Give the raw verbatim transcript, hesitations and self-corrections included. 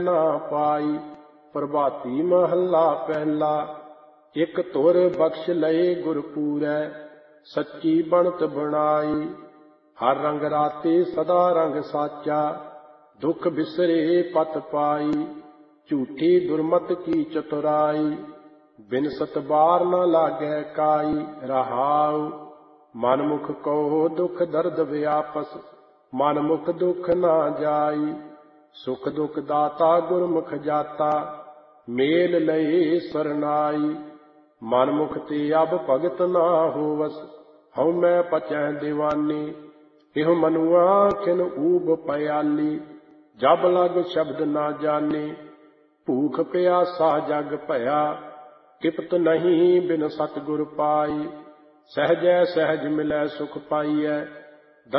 ਨਾ ਪਾਈ। ਪ੍ਰਭਾਤੀ ਮਹੱਲਾ ਪਹਿਲਾ। ਇਕ ਧੁਰ ਬਖਸ਼ ਲਏ ਗੁਰ ਪੂਰੈ, ਸੱਚੀ ਬਣਤ ਬਣਾਈ। ਹਰ ਰੰਗ ਰਾਤੇ ਸਦਾ ਰੰਗ ਸਾਚਾ, ਦੁਖ ਬਿਸਰੇ ਪਤ ਪਾਈ। ਝੂਠੀ ਦੁਰਮਤ ਕੀ ਚਤੁਰਾਈ, ਬਿਨ ਸਤਬਾਰ ਨ ਲਾਗੈ ਕਾਈ। ਰਹਾਉ ਮਨ ਮੁਖ ਕਉ ਦੁਖ ਦਰਦ ਵਿਆਪਸ, ਮਨ ਮੁਖ ਦੁਖ ਨਾ ਜਾਈ। ਸੁਖ ਦੁਖ ਦਾਤਾ ਗੁਰਮੁਖ ਜਾਤਾ, ਮੇਲ ਲਏ ਸਰਨਾਈ। ਮਨ ਮੁਖ ਤੇ ਅਬ ਭਗਤ ਨਾ ਹੋਵਸ, ਹਉ ਮੈਂ ਪਚੈ ਦੀਵਾਨੀ। ਇਹੋ ਮਨੁਆ ਖਿਨ ਊਬ ਪਿਆਲੀ, ਜਬ ਲਗ ਸ਼ਬਦ ਨਾ ਜਾਣੇ। ਭੂਖ ਪਿਆਸਾ ਜਗ ਭਇਆ, ਕਿਪਤ ਨਹੀਂ ਬਿਨ ਸਤਿਗੁਰ ਪਾਈ। ਸਹਿਜੈ ਸਹਿਜ ਮਿਲੈ ਸੁਖ ਪਾਈਐ,